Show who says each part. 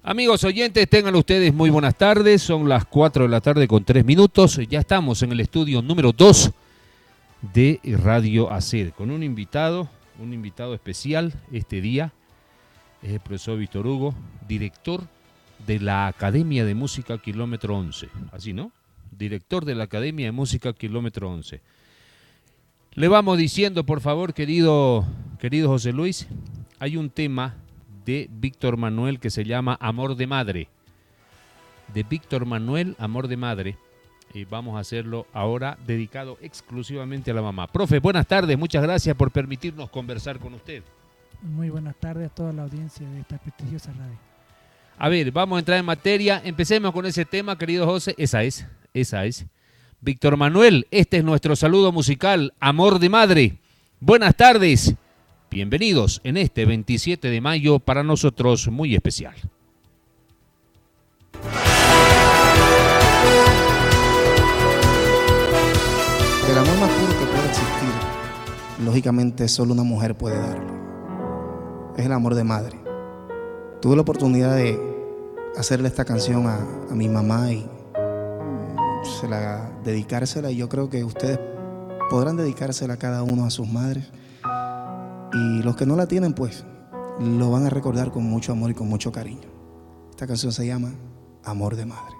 Speaker 1: Amigos oyentes, tengan ustedes muy buenas tardes. Son las 4 de la tarde con 3 minutos. Ya estamos en el estudio número 2 de Radio ACED con un invitado especial este día. Es el profesor Víctor Hugo, director de la Academia de Música Kilómetro 11. Así, ¿no? Director de la Academia de Música Kilómetro 11. Le vamos diciendo, por favor, querido José Luis, hay un tema de Víctor Manuel que se llama Amor de Madre. De Víctor Manuel, Amor de Madre. Y vamos a hacerlo ahora dedicado exclusivamente a la mamá. Profe, buenas tardes, muchas gracias por permitirnos conversar con usted.
Speaker 2: Muy buenas tardes a toda la audiencia de esta prestigiosa radio.
Speaker 1: A ver, vamos a entrar en materia. Empecemos con ese tema, querido José. Esa es. Víctor Manuel, este es nuestro saludo musical, Amor de Madre. Buenas tardes. Bienvenidos en este 27 de mayo, para nosotros muy especial.
Speaker 3: El amor más puro que puede existir, lógicamente solo una mujer puede darlo. Es el amor de madre. Tuve la oportunidad de hacerle esta canción a mi mamá y dedicársela, y yo creo que ustedes podrán dedicársela cada uno a sus madres. Y los que no la tienen, pues, lo van a recordar con mucho amor y con mucho cariño. Esta canción se llama Amor de Madre.